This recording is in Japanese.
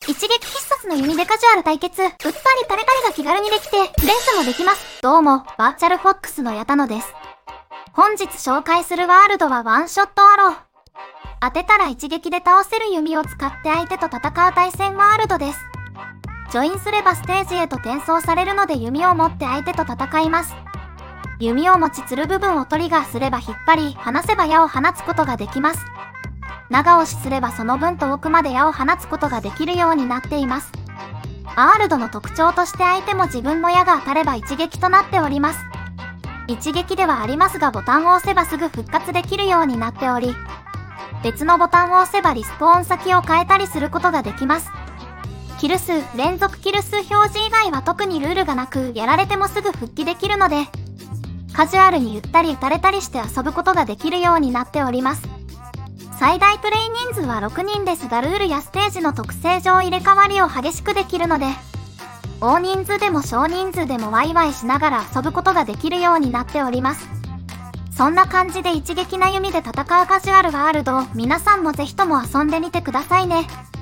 一撃必殺の弓でカジュアル対決。うっぱり誰々が気軽にできて、レースもできます。どうも、バーチャルフォックスの矢田野です。本日紹介するワールドはワンショットアロー。当てたら一撃で倒せる弓を使って相手と戦う対戦ワールドです。ジョインすればステージへと転送されるので弓を持って相手と戦います。弓を持ちつる部分をトリガーすれば引っ張り、離せば矢を放つことができます。長押しすればその分遠くまで矢を放つことができるようになっています。ワールドの特徴として相手も自分の矢が当たれば一撃となっております。一撃ではありますがボタンを押せばすぐ復活できるようになっており、別のボタンを押せばリスポーン先を変えたりすることができます。キル数、連続キル数表示以外は特にルールがなく、やられてもすぐ復帰できるので、カジュアルにゆったり打たれたりして遊ぶことができるようになっております。最大プレイ人数は6人ですがルールやステージの特性上入れ替わりを激しくできるので、大人数でも少人数でもワイワイしながら遊ぶことができるようになっております。そんな感じで一撃な弓で戦うカジュアルワールドを皆さんもぜひとも遊んでみてくださいね。